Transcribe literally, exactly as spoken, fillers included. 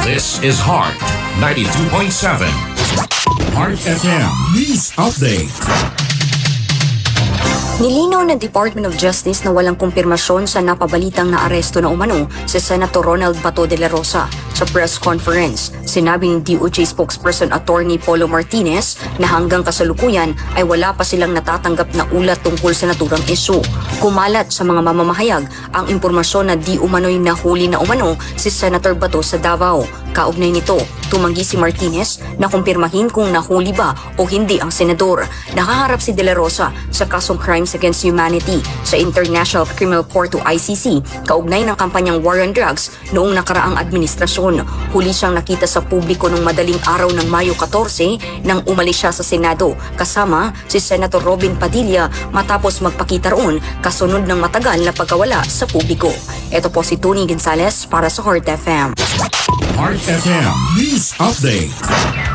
This is Heart ninety-two point seven. Heart F M News Update. Nilinaw ng Department of Justice na walang kumpirmasyon sa napabalitang na aresto na umano si Senator Ronald Bato de la Rosa. Sa press conference, sinabi ng D O J spokesperson Attorney Polo Martinez na hanggang kasalukuyan ay wala pa silang natatanggap na ulat tungkol sa naturang isyu. Kumalat sa mga mamamahayag ang impormasyon na di umano'y nahuli na umano si Senator Bato sa Davao. Kaugnay nito, tumanggi si Martinez na kumpirmahin kung nahuli ba o hindi ang senador. Nakaharap si De La Rosa sa kasong Crimes Against Humanity sa International Criminal Court o I C C kaugnay ng kampanyang War on Drugs noong nakaraang administrasyon. Huli siyang nakita sa publiko noong madaling araw ng Mayo fourteen nang umalis siya sa Senado kasama si Senator Robin Padilla matapos magpakita roon kasunod ng matagal na pagkawala sa publiko. Ito po si Tony Gonzales para sa Heart F M. Heart F M News Update.